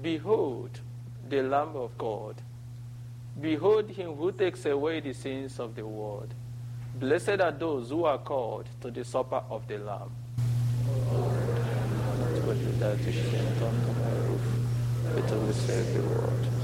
Behold, the Lamb of God. Behold him who takes away the sins of the world. Blessed are those who are called to the supper of the Lamb. Not worthy that you should enter under my roof, but only say the word.